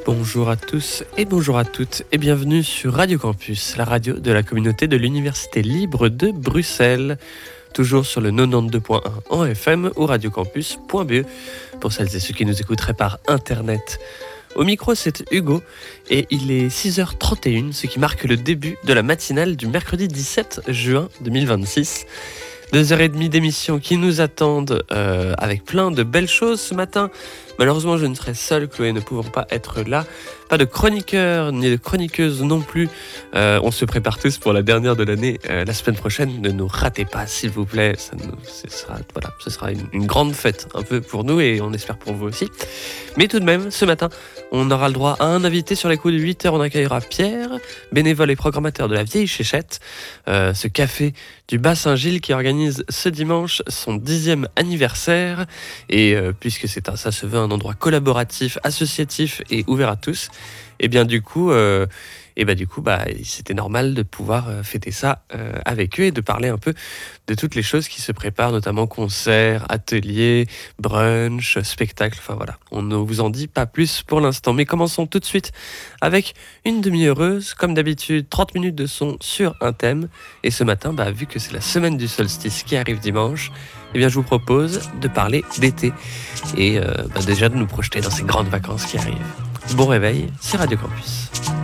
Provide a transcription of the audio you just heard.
Bonjour à tous et bonjour à toutes et bienvenue sur Radio Campus, la radio de la communauté de l'Université libre de Bruxelles. Toujours sur le 92.1 en FM ou radiocampus.be pour celles et ceux qui nous écouteraient par Internet. Au micro, c'est Hugo et il est 6h31, ce qui marque le début de la matinale du mercredi 17 juin 2026. 2h30 d'émission qui nous attendent avec plein de belles choses ce matin. Malheureusement, je ne serai seul, Chloé ne pouvant pas être là. Pas de chroniqueur ni de chroniqueuse non plus. On se prépare tous pour la dernière de l'année. La semaine prochaine, ne nous ratez pas, s'il vous plaît. Ce sera une grande fête un peu pour nous et on espère pour vous aussi. Mais tout de même, ce matin, on aura le droit à un invité. Sur les coups de 8h, on accueillera Pierre, bénévole et programmateur de la Vieille Chéchette, ce café du Bas-Saint-Gilles qui organise ce dimanche son 10e anniversaire. Et puisque ça se veut un endroit collaboratif, associatif et ouvert à tous, et bien du coup, c'était normal de pouvoir fêter ça avec eux et de parler un peu de toutes les choses qui se préparent, notamment concerts, ateliers, brunch, spectacles, enfin voilà. On ne vous en dit pas plus pour l'instant, mais commençons tout de suite avec une demi-heureuse, comme d'habitude, 30 minutes de son sur un thème. Et ce matin, vu que c'est la semaine du solstice qui arrive dimanche, eh bien je vous propose de parler d'été et déjà de nous projeter dans ces grandes vacances qui arrivent. Bon réveil, c'est Radio Campus.